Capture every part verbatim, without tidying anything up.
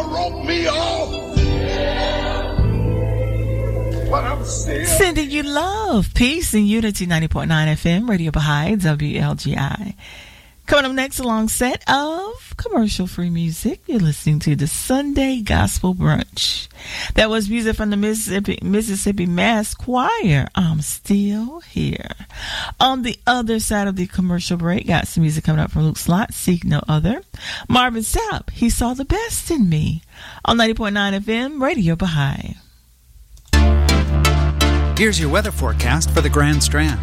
wrote me off. But I'm still sending you love, peace, and unity. ninety point nine F M, Radio Baha'i, W L G I. Coming up next, a long set of commercial-free music. You're listening to the Sunday Gospel Brunch. That was music from the Mississippi, Mississippi Mass Choir. I'm Still Here. On the other side of the commercial break, got some music coming up from Luke Slott, Seek No Other. Marvin Sapp, He Saw the Best in Me. On ninety point nine F M, Radio Baha'i. Here's your weather forecast for the Grand Strand.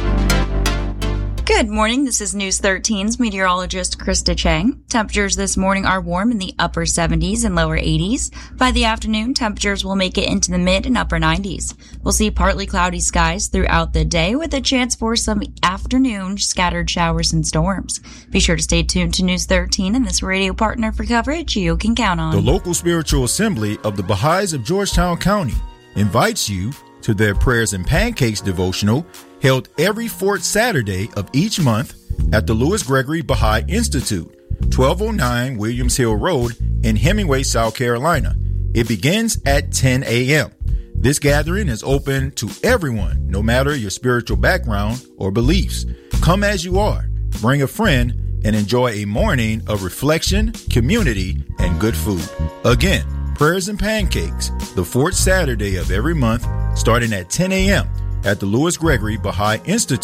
Good morning. This is News thirteen's meteorologist Krista Chang. Temperatures this morning are warm in the upper seventies and lower eighties. By the afternoon, temperatures will make it into the mid and upper nineties. We'll see partly cloudy skies throughout the day with a chance for some afternoon scattered showers and storms. Be sure to stay tuned to News thirteen and this radio partner for coverage you can count on. The local spiritual assembly of the Baha'is of Georgetown County invites you to their Prayers and Pancakes devotional held every fourth Saturday of each month at the Lewis Gregory Baha'i Institute, twelve oh nine Williams Hill Road in Hemingway, South Carolina. It begins at ten a.m. This gathering is open to everyone, no matter your spiritual background or beliefs. Come as you are, bring a friend, and enjoy a morning of reflection, community, and good food. Again, Prayers and Pancakes, the fourth Saturday of every month, starting at ten a.m. at the Lewis Gregory Baha'i Institute.